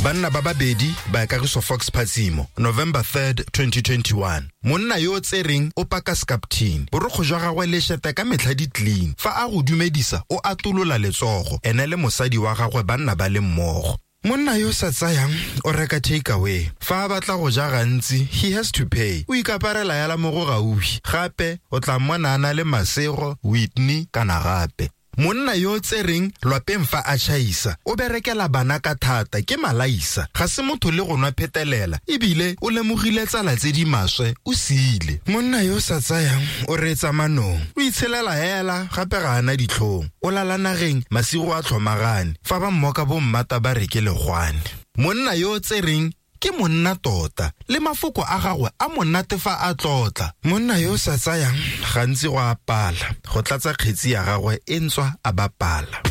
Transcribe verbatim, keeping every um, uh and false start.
Banna ba babedi ba Kagiso Fox Phatsimo, November third, twenty twenty-one. Monna yo tsereng o paka skaptin. Borokgo jwa gagwe le sheta ka metlha di clean. Fa a go dumedisa o atolola letsogo. Ene le mosadi wa gagwe banna ba le mmogo. Monna yo sa tsayang o reka takeaway. Fa a batla go ja gantsi, he has to pay. O ikaparela ya la mo go gaufi. Gape o tla mmona ana le Masego, Whitney kana gape. Monna yo tsereng lwapeng fa a chaisa o berekela bana ka thata ke malaisa ga se motho le go nwa phetelela ebile o lemogile tsala tse di maswe o siile. Monna yo sa tsayang o reetsa manong o itshelela hela gape ga ana ditlhong o lala nageng masigo a tlhomagane fa ba mmoka bo mmata ba reke legwane. Monna yo tsereng ke monna tota le mafoko a gagwe a monate fa a tlotla. Monna yo sa tsayang gantsi go apala go tlatsa kgetsi ya gagwe e ntswa a bapala.